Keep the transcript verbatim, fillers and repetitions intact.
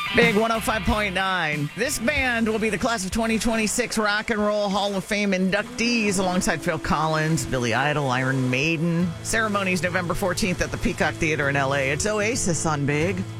Big one oh five point nine. This band will be the class of twenty twenty-six Rock and Roll Hall of Fame inductees alongside Phil Collins, Billy Idol, Iron Maiden. Ceremony's November fourteenth at the Peacock Theater in L A. It's Oasis on Big.